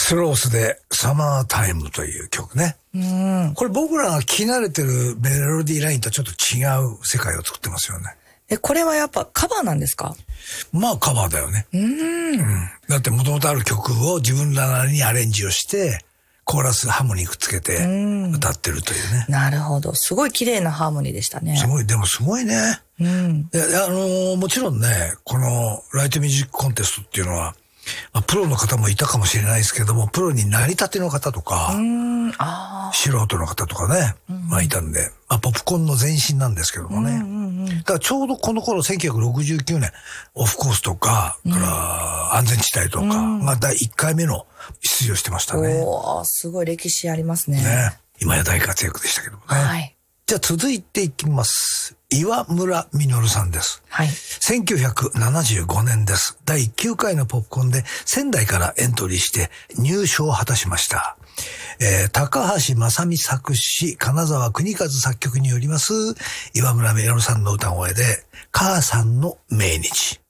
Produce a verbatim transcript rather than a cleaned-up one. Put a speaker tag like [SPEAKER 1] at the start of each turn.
[SPEAKER 1] スロースでサマータイムという曲ね。うん。これ僕らが聞き慣れてるメロディーラインとちょっと違う世界を作ってますよね。
[SPEAKER 2] え、これはやっぱカバーなんですか？
[SPEAKER 1] まあカバーだよね。うん。うん。だって元々ある曲を自分らなりにアレンジをして、コーラスハーモニーくっつけて歌ってるというね。
[SPEAKER 2] なるほど。すごい綺麗なハーモニーでしたね。
[SPEAKER 1] すごい、でもすごいね。うん。いや、あのー、もちろんね、このライトミュージックコンテストっていうのは、まあ、プロの方もいたかもしれないですけども、プロになりたての方とか、うんあ素人の方とかね、うん、まあいたんで、まあ、ポップコーンの前身なんですけどもね。うんうんうん、だからちょうどこの頃、せんきゅうひゃくろくじゅうきゅうねん、オフコースとか、うん、から安全地帯とかがだいいっかいめの出場してましたね。
[SPEAKER 2] おー、すごい歴史ありますね。
[SPEAKER 1] ね。今や大活躍でしたけどもね。はい。じゃあ続いていきます。岩村実さんです。はい。せんきゅうひゃくななじゅうごねんです。だいきゅうかいのポップコーンで仙台からエントリーして入賞を果たしました。えー、高橋正美作詞、金沢国和作曲によります岩村実さんの歌声で母さんの命日。